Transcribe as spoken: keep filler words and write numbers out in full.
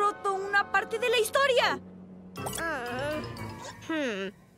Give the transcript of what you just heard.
roto una parte de la historia. Uh, hmm.